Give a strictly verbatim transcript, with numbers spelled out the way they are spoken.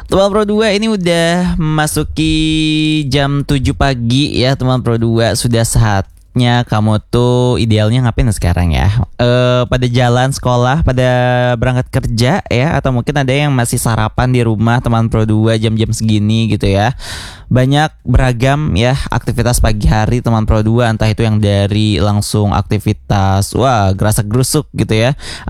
Teman Pro dua ini udah memasuki jam tujuh pagi ya teman Pro dua. Sudah saatnya kamu tuh idealnya ngapain sekarang ya? Eh pada jalan sekolah, pada berangkat kerja ya, atau mungkin ada yang masih sarapan di rumah teman Pro dua jam-jam segini gitu ya. Banyak beragam ya aktivitas pagi hari teman Pro dua, entah itu yang dari langsung aktivitas wah gerasak gerusuk gitu ya,